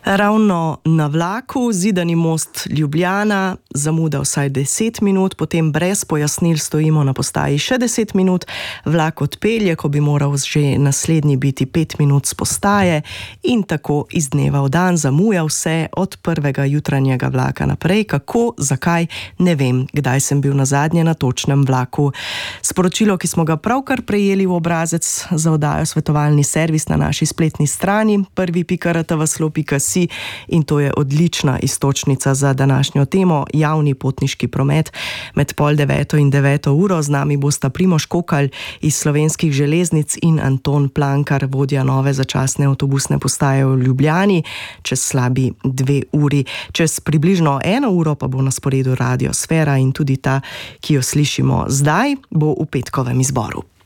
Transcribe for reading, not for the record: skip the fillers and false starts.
Ravno na vlaku, Zidani most Ljubljana, zamuda vsaj 10 minut, potem brez pojasnil stojimo na postaji še 10 minut, vlak odpelje, ko bi moral že naslednji biti 5 minut z postaje in tako iz dneva v dan zamuja vse od prvega jutranjega vlaka naprej. Kako, zakaj, ne vem, kdaj sem bil nazadnje na točnem vlaku. Sporočilo, ki smo ga pravkar prejeli v obrazec za oddajo Svetovalni servis na naši spletni strani prvi.rtvslo.si, in to je odlična iztočnica za današnjo temo, javni potniški promet. Med 8:30 in 9 uro z nami bosta Primož Kokalj iz Slovenskih železnic in Anton Plankar, vodja nove začasne avtobusne postaje v Ljubljani, čez slabi 2 uri. Čez približno 1 uro pa bo na sporedu Radiosfera in tudi ta, ki jo slišimo zdaj, bo v petkovem izboru.